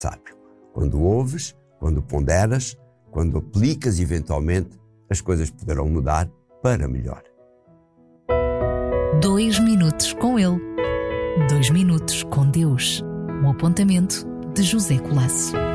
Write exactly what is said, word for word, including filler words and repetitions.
sábio. Quando ouves, quando ponderas, quando aplicas eventualmente, as coisas poderão mudar para melhor. Dois minutos com ele. Dois minutos com Deus. Um apontamento de José Colasso.